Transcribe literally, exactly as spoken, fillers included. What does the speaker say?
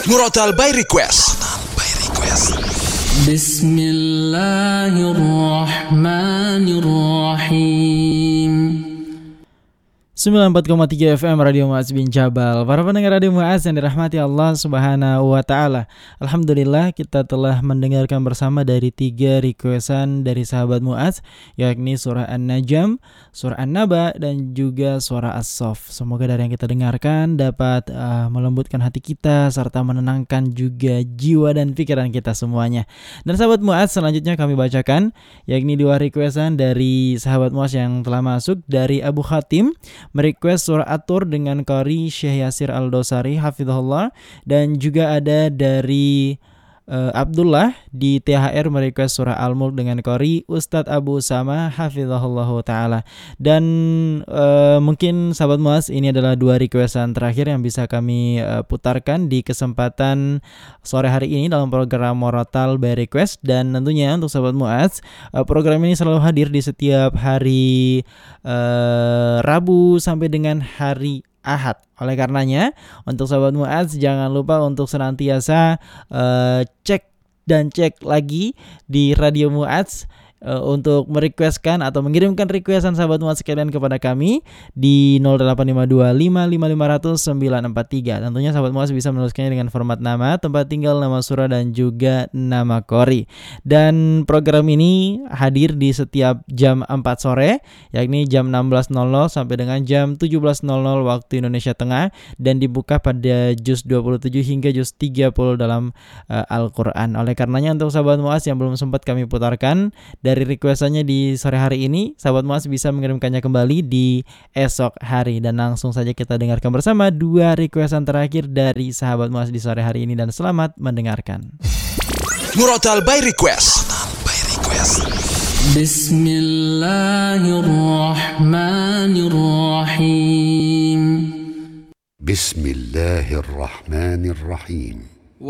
Murotal by Request. By Request. Bismillahirrahmanirrahim. sembilan puluh empat koma tiga F M Radio Mu'adz bin Jabal. Para pendengar Radio Mu'adz yang dirahmati Allah Subhanahu wa taala. Alhamdulillah kita telah mendengarkan bersama dari tiga requestan dari sahabat Mu'adz, yakni surah An-Najm, surah An-Naba, dan juga surah As-Saff. Semoga dari yang kita dengarkan dapat uh, melembutkan hati kita serta menenangkan juga jiwa dan pikiran kita semuanya. Dan sahabat Mu'adz, selanjutnya kami bacakan yakni dua requestan dari sahabat Mu'adz yang telah masuk. Dari Abu Khatim merequest surah At-Tur dengan qari Syekh Yasir Al-Dosari hafizahullah, dan juga ada dari uh, Abdullah di T H R merequest surah Al-Mulk dengan qari Ustadz Abu Usama hafizahullah taala. Dan uh, mungkin sahabat Mu'adz, ini adalah dua requestan terakhir yang bisa kami uh, putarkan di kesempatan sore hari ini dalam program Murotal by Request. Dan tentunya untuk sahabat Mu'adz, uh, program ini selalu hadir di setiap hari uh, Rabu sampai dengan hari Ahad. Oleh karenanya, untuk sahabat Mu'adz jangan lupa untuk senantiasa uh, cek dan cek lagi di Radio Mu'adz uh, untuk merequestkan atau mengirimkan requestan sahabat Mu'adz sekalian kepada kami di nol delapan lima dua lima lima lima nol nol sembilan empat tiga. Tentunya sahabat Mu'adz bisa menuliskannya dengan format nama, tempat tinggal, nama surah, dan juga nama qori. Dan program ini hadir di setiap jam empat sore, yakni jam enam belas nol nol sampai dengan jam tujuh belas nol nol waktu Indonesia Tengah, dan dibuka pada juz dua puluh tujuh hingga juz tiga puluh dalam uh, Al-Quran. Oleh karenanya untuk sahabat Mu'adz yang belum sempat kami putarkan dari requestannya di sore hari ini, sahabat Mu'adz bisa mengirimkannya kembali di esok hari. Dan langsung saja kita dengarkan bersama dua requestan terakhir dari sahabat Mu'adz di sore hari ini, dan selamat mendengarkan. Murotal by Request. Murotal by Request. Bismillahirrahmanirrahim. Bismillahirrahmanirrahim.